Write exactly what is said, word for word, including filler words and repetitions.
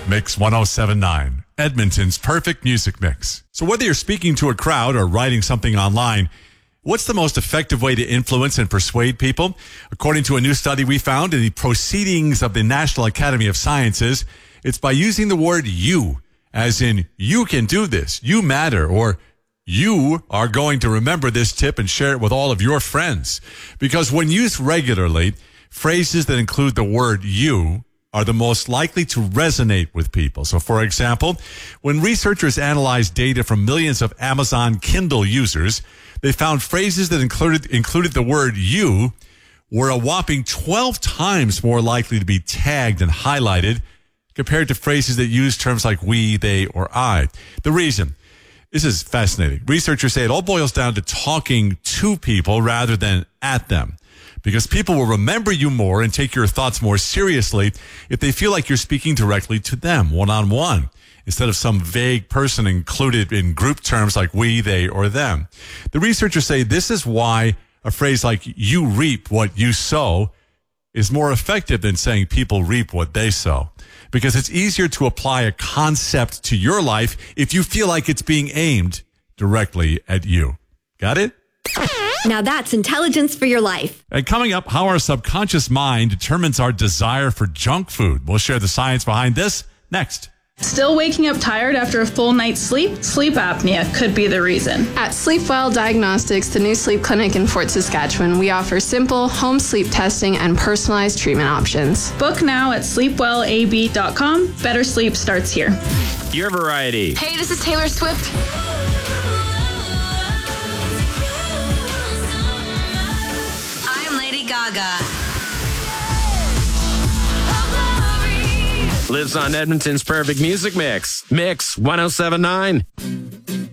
Mix one oh seven point nine, Edmonton's perfect music mix. So whether you're speaking to a crowd or writing something online, what's the most effective way to influence and persuade people? According to a new study we found in the Proceedings of the National Academy of Sciences, it's by using the word you, as in, you can do this, you matter, or you are going to remember this tip and share it with all of your friends. Because when used regularly, phrases that include the word you are the most likely to resonate with people. So, for example, when researchers analyzed data from millions of Amazon Kindle users, they found phrases that included included the word you were a whopping twelve times more likely to be tagged and highlighted compared to phrases that use terms like we, they, or I. The reason, this is fascinating. Researchers say it all boils down to talking to people rather than at them. Because people will remember you more and take your thoughts more seriously if they feel like you're speaking directly to them, one-on-one, instead of some vague person included in group terms like we, they, or them. The researchers say this is why a phrase like you reap what you sow is more effective than saying people reap what they sow. Because it's easier to apply a concept to your life if you feel like it's being aimed directly at you. Got it? Now that's intelligence for your life. And coming up, how our subconscious mind determines our desire for junk food. We'll share the science behind this next. Still waking up tired after a full night's sleep? Sleep apnea could be the reason. At Sleepwell Diagnostics, the new sleep clinic in Fort Saskatchewan, we offer simple home sleep testing and personalized treatment options. Book now at sleep well a b dot com. Better sleep starts here. Your variety. Hey, this is Taylor Swift. I'm Lady Gaga. Lives on Edmonton's perfect music mix. Mix one oh seven point nine.